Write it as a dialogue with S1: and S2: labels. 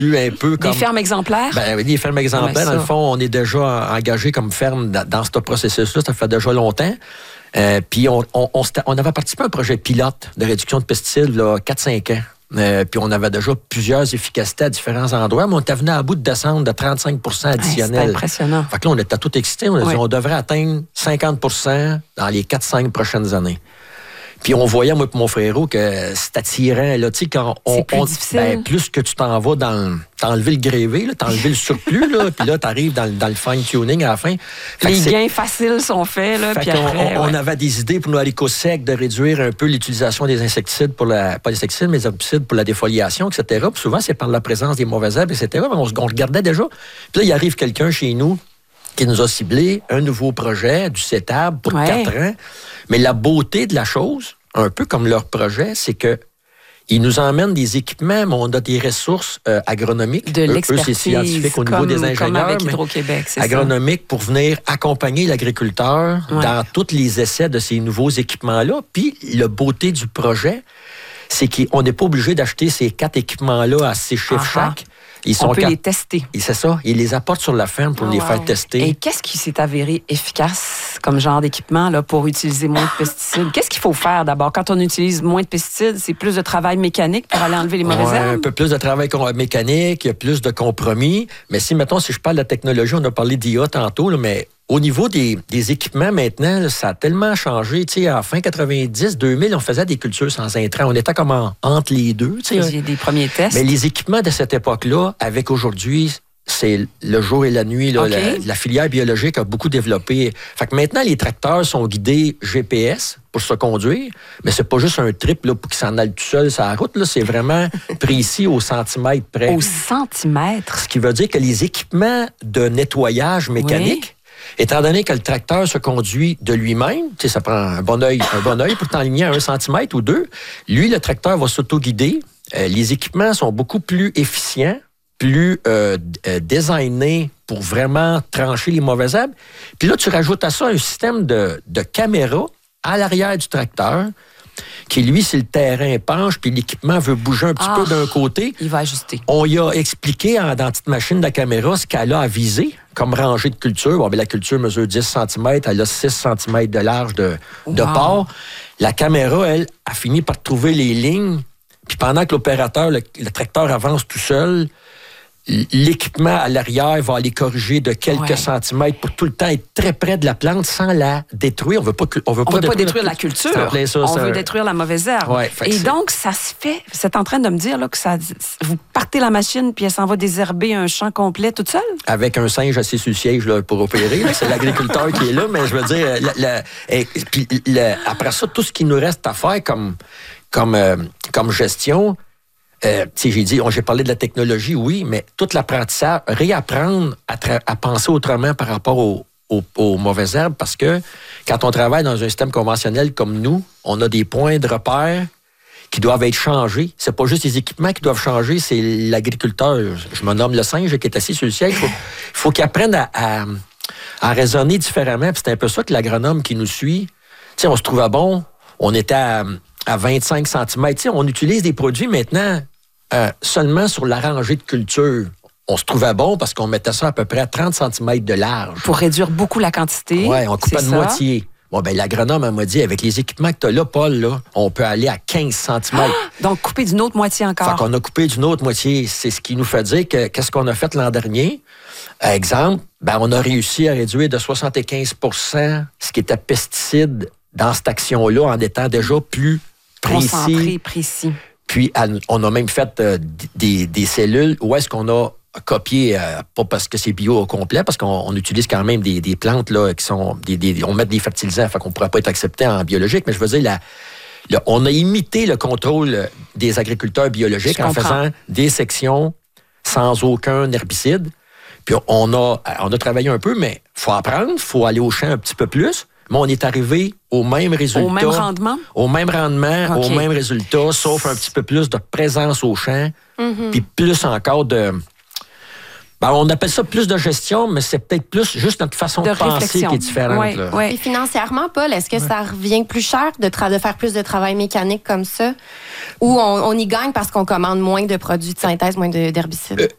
S1: un peu comme...
S2: Des fermes exemplaires?
S1: Des fermes exemplaires. Dans le fond, on est déjà engagé comme ferme dans ce processus-là. Ça fait déjà longtemps. Puis on avait participé à un projet pilote de réduction de pesticides là, 4-5 ans. Puis on avait déjà plusieurs efficacités à différents endroits, mais on était venu à bout de descendre de 35 additionnels.
S2: C'est impressionnant.
S1: Fait que là, on était tout excités. On a dit on devrait atteindre 50 dans les 4-5 prochaines années. Puis on voyait, moi et mon frérot, que c'est attirant. Là, quand
S2: c'est plus difficile.
S1: Plus que tu t'en vas t'as enlevé le grévé, t'as enlevé le surplus, là, puis là, t'arrives dans le fine-tuning à la fin.
S2: Les gains faciles sont faits. Là, puis après,
S1: on avait des idées pour nous, à l'Éco-Sec, de réduire un peu l'utilisation des insecticides, pas les insecticides, mais les herbicides pour la défoliation, etc. Puis souvent, c'est par la présence des mauvaises herbes, etc. Mais on regardait déjà. Puis là, il arrive quelqu'un chez nous qui nous a ciblé un nouveau projet, du CETAB pour 4 ans. Mais la beauté de la chose, un peu comme leur projet, c'est que ils nous emmènent des équipements, mais on a des ressources agronomiques.
S2: De l'expertise.
S1: Eux, c'est scientifique au niveau des ingénieurs.
S2: Comme avec Hydro-Québec, c'est
S1: agronomique pour venir accompagner l'agriculteur dans tous les essais de ces nouveaux équipements-là. Puis, la beauté du projet, c'est qu'on n'est pas obligé d'acheter ces 4 équipements-là à 6 chiffres chaque.
S2: On peut les tester.
S1: Et c'est ça. Ils les apportent sur la ferme pour les faire tester.
S2: Et qu'est-ce qui s'est avéré efficace comme genre d'équipement là, pour utiliser moins de pesticides? Qu'est-ce qu'il faut faire d'abord? Quand on utilise moins de pesticides, c'est plus de travail mécanique pour aller enlever les mauvaises herbes?
S1: Un peu plus de travail mécanique, il y a plus de compromis. Mais si, mettons, si je parle de la technologie, on a parlé d'IA tantôt, là, mais au niveau des équipements, maintenant, là, ça a tellement changé. Tu sais, à fin 90, 2000, on faisait des cultures sans intrants. On était comme entre les deux.
S2: Il y a des premiers tests.
S1: Mais les équipements de cette époque-là, avec aujourd'hui, c'est le jour et la nuit. Là, la filière biologique a beaucoup développé. Fait que maintenant, les tracteurs sont guidés GPS pour se conduire, mais c'est pas juste un trip là, pour qu'ils s'en aillent tout seul sur la route. Là, c'est vraiment précis au centimètre près.
S2: Au centimètre?
S1: Ce qui veut dire que les équipements de nettoyage mécanique, étant donné que le tracteur se conduit de lui-même, tu sais, ça prend un bon œil pour t'enligner à 1 centimètre ou 2. Lui, le tracteur va s'auto-guider. Les équipements sont beaucoup plus efficients, plus designés pour vraiment trancher les mauvaises herbes. Puis là, tu rajoutes à ça un système de caméra à l'arrière du tracteur qui, lui, si le terrain penche puis l'équipement veut bouger un petit peu d'un côté,
S2: il va ajuster.
S1: On y a expliqué dans la petite machine de la caméra ce qu'elle a à viser comme rangée de culture. Bon, bien, la culture mesure 10 cm, elle a 6 cm de large de port. La caméra, elle, a fini par trouver les lignes. Puis pendant que l'opérateur, le tracteur avance tout seul, l'équipement à l'arrière va aller corriger de quelques centimètres pour tout le temps être très près de la plante sans la détruire. On veut pas
S2: détruire la culture. On veut détruire la mauvaise herbe.
S1: Ouais, et
S2: donc, ça se fait. Vous êtes en train de me dire là, que vous partez la machine puis elle s'en va désherber un champ complet toute seule? Avec
S1: un singe assis sur le siège là, pour opérer. C'est l'agriculteur qui est là, mais je veux dire, après ça, tout ce qui nous reste à faire comme gestion... j'ai parlé de la technologie, oui, mais tout l'apprentissage, réapprendre à penser autrement par rapport aux mauvaises herbes, parce que quand on travaille dans un système conventionnel comme nous, on a des points de repère qui doivent être changés. C'est pas juste les équipements qui doivent changer, c'est l'agriculteur. Je me nomme le singe qui est assis sur le siège. Il faut qu'il apprenne à raisonner différemment. Puis c'est un peu ça que l'agronome qui nous suit, on se trouvait bon, on était à 25 cm. On utilise des produits maintenant seulement sur la rangée de culture. On se trouvait bon parce qu'on mettait ça à peu près à 30 cm de large.
S2: Pour réduire beaucoup la quantité.
S1: Oui, on coupait de moitié. Bon, ben l'agronome m'a dit, avec les équipements que tu as là, Paul, là, on peut aller à 15 cm.
S2: Donc, couper d'une autre moitié encore.
S1: Fait qu'on a coupé d'une autre moitié. C'est ce qui nous fait dire que qu'est-ce qu'on a fait l'an dernier? Exemple, on a réussi à réduire de 75 ce qui était pesticides dans cette action-là en étant déjà plus
S2: concentré, précis.
S1: Puis, on a même fait des cellules où est-ce qu'on a copié, pas parce que c'est bio au complet, parce qu'on utilise quand même des plantes là, qui sont... on met des fertilisants, fait qu'on ne pourrait pas être accepté en biologique, mais je veux dire, on a imité le contrôle des agriculteurs biologiques en faisant des sections sans aucun herbicide. Puis, on a travaillé un peu, mais il faut apprendre, il faut aller au champ un petit peu plus. Mais on est arrivé au même résultat.
S2: Au même rendement?
S1: Au même rendement, au même résultat, sauf un petit peu plus de présence au champ, puis plus encore de... on appelle ça plus de gestion, mais c'est peut-être plus juste notre façon de penser qui est différente.
S3: Et financièrement, Paul, est-ce que ça revient plus cher de faire plus de travail mécanique comme ça? Ou on y gagne parce qu'on commande moins de produits de synthèse, moins d'herbicides?